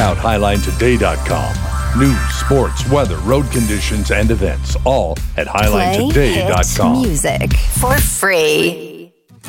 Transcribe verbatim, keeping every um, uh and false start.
out highline today dot com. News, sports, weather, road conditions, and events, all at highline today dot com. Play hit music for free.